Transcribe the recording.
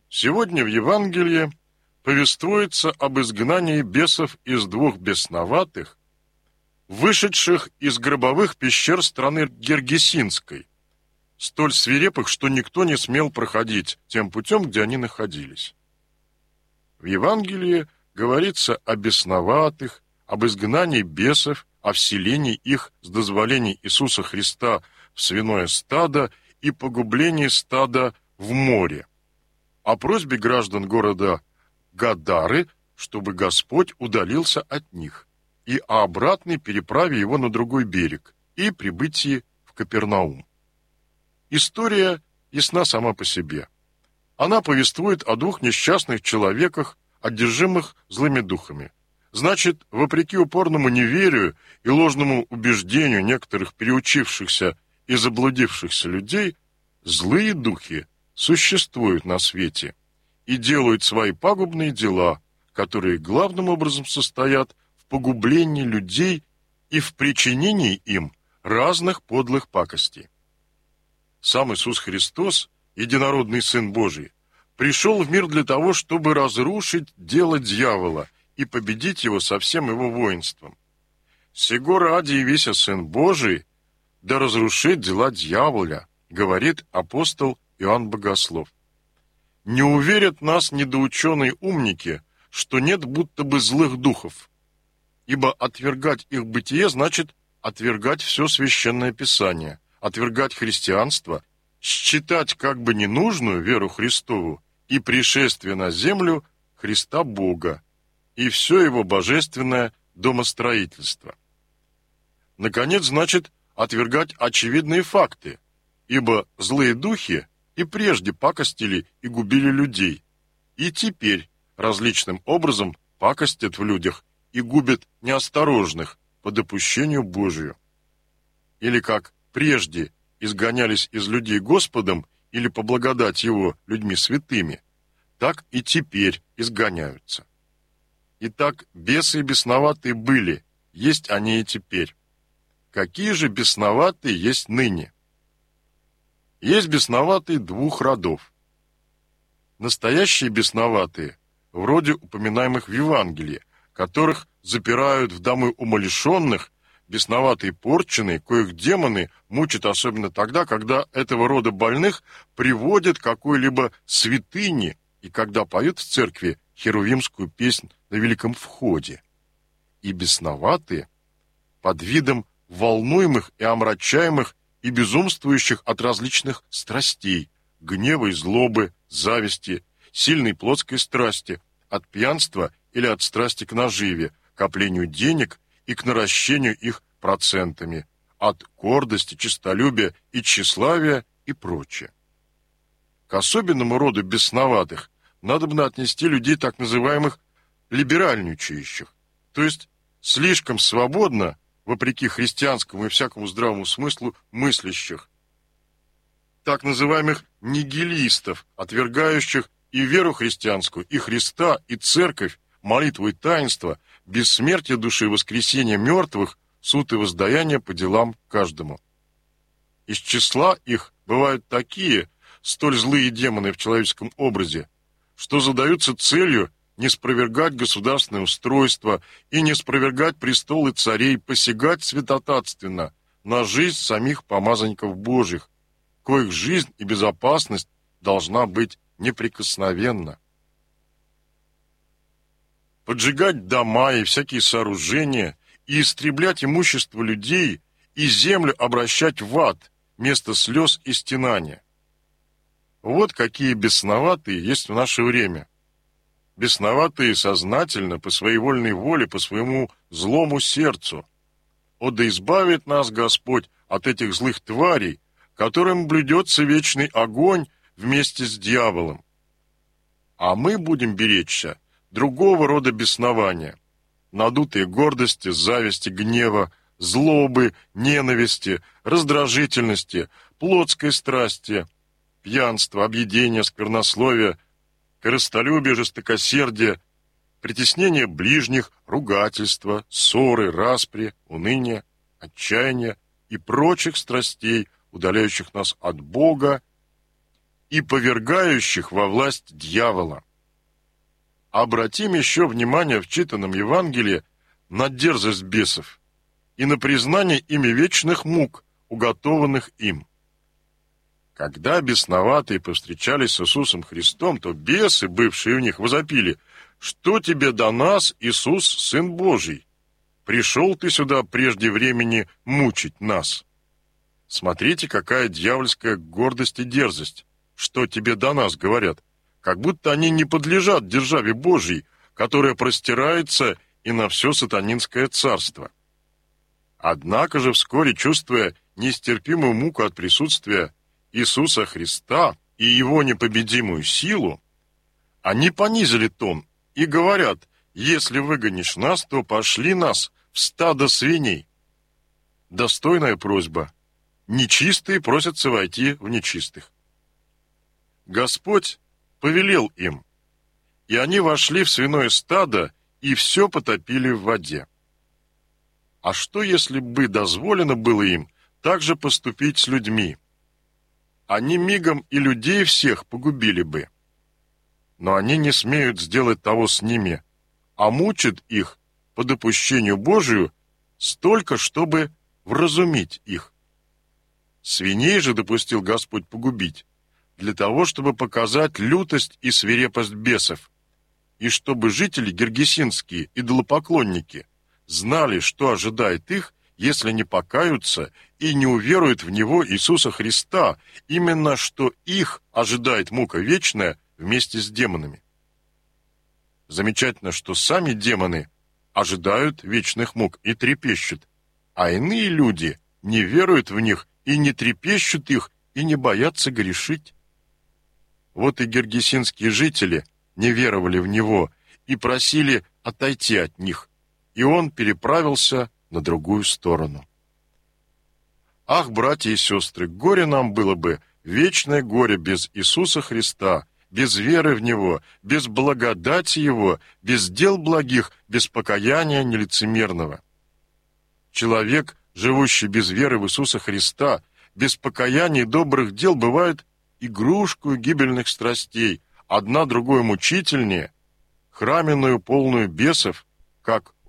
Сегодня в Евангелии повествуется об изгнании бесов из двух бесноватых, вышедших из гробовых пещер страны Гергесинской, столь свирепых, что никто не смел проходить тем путем, где они находились. В Евангелии говорится о бесноватых, об изгнании бесов, о вселении их с дозволения Иисуса Христа в свиное стадо и погублении стада в море, о просьбе граждан города Гадары, чтобы Господь удалился от них, и о обратной переправе его на другой берег и прибытии в Капернаум. История ясна сама по себе. Она повествует о двух несчастных человеках, одержимых злыми духами. Значит, вопреки упорному неверию и ложному убеждению некоторых переучившихся и заблудившихся людей, злые духи существуют на свете и делают свои пагубные дела, которые главным образом состоят в погублении людей и в причинении им разных подлых пакостей. Сам Иисус Христос, единородный Сын Божий, пришел в мир для того, чтобы разрушить дело дьявола и победить его со всем его воинством. «Сего ради явися Сын Божий, да разрушит дела дьяволя», говорит апостол Иоанн Богослов. Не уверят нас недоученые умники, что нет будто бы злых духов, ибо отвергать их бытие значит отвергать все Священное Писание, отвергать христианство, считать как бы ненужную веру Христову и пришествие на землю Христа Бога и все его божественное домостроительство. Наконец, значит отвергать очевидные факты, ибо злые духи и прежде пакостили и губили людей, и теперь различным образом пакостят в людях и губят неосторожных по допущению Божию. Или как прежде изгонялись из людей Господом или по благодати Его людьми святыми, так и теперь изгоняются. Итак, бесы бесноватые были, есть они и теперь. Какие же бесноватые есть ныне? Есть бесноватые двух родов. Настоящие бесноватые, вроде упоминаемых в Евангелии, которых запирают в домы умалишенных, бесноватые порченые, коих демоны мучат особенно тогда, когда этого рода больных приводят к какой-либо святыне и когда поют в церкви херувимскую песнь на Великом Входе. И бесноватые, под видом волнуемых и омрачаемых и безумствующих от различных страстей, гнева и злобы, зависти, сильной плотской страсти, от пьянства или от страсти к наживе, коплению денег и к наращению их процентами, от гордости, честолюбия и тщеславия и прочее. К особенному роду бесноватых надобно отнести людей так называемых либеральничающих, то есть слишком свободно, вопреки христианскому и всякому здравому смыслу, мыслящих, так называемых нигилистов, отвергающих и веру христианскую, и Христа, и церковь, молитву и таинство, бессмертие души, воскресение мертвых, суд и воздаяние по делам каждому. Из числа их бывают такие, столь злые демоны в человеческом образе, что задаются целью не спровергать государственное устройство и не спровергать престолы царей, посягать святотатственно на жизнь самих помазанников Божьих, коих жизнь и безопасность должна быть неприкосновенна. Поджигать дома и всякие сооружения и истреблять имущество людей и землю обращать в ад вместо слез и стенания. Вот какие бесноватые есть в наше время. Бесноватые сознательно, по своей вольной воле, по своему злому сердцу. О, да избавит нас Господь от этих злых тварей, которым блюдется вечный огонь вместе с дьяволом. А мы будем беречься другого рода беснования, надутые гордости, зависти, гнева, злобы, ненависти, раздражительности, плотской страсти, пьянства, объедения, сквернословия, корыстолюбие, жестокосердие, притеснение ближних, ругательства, ссоры, распри, уныние, отчаяние и прочих страстей, удаляющих нас от Бога и повергающих во власть дьявола. Обратим еще внимание в читанном Евангелии на дерзость бесов и на признание ими вечных мук, уготованных им. Когда бесноватые повстречались с Иисусом Христом, то бесы, бывшие в них, возопили: «Что тебе до нас, Иисус, Сын Божий? Пришел ты сюда прежде времени мучить нас». Смотрите, какая дьявольская гордость и дерзость. «Что тебе до нас?» говорят, как будто они не подлежат державе Божьей, которая простирается и на все сатанинское царство. Однако же вскоре, чувствуя нестерпимую муку от присутствия Иисуса Христа и Его непобедимую силу, они понизили тон и говорят: «Если выгонишь нас, то пошли нас в стадо свиней». Достойная просьба. Нечистые просятся войти в нечистых. Господь повелел им, и они вошли в свиное стадо и все потопили в воде. А что, если бы дозволено было им также поступить с людьми? Они мигом и людей всех погубили бы. Но они не смеют сделать того с ними, а мучат их по допущению Божию столько, чтобы вразумить их. Свиней же допустил Господь погубить, для того, чтобы показать лютость и свирепость бесов, и чтобы жители гергесинские, идолопоклонники, знали, что ожидает их, если не покаются и не уверуют в Него, Иисуса Христа, именно что их ожидает мука вечная вместе с демонами. Замечательно, что сами демоны ожидают вечных мук и трепещут, а иные люди не веруют в них и не трепещут их, и не боятся грешить. Вот и гергесинские жители не веровали в Него и просили отойти от них, и Он переправился на другую сторону. Ах, братья и сестры, горе нам было бы, вечное горе без Иисуса Христа, без веры в Него, без благодати Его, без дел благих, без покаяния нелицемерного. Человек, живущий без веры в Иисуса Христа, без покаяния и добрых дел, бывает игрушкою гибельных страстей, одна другой мучительнее, храменную полную бесов, как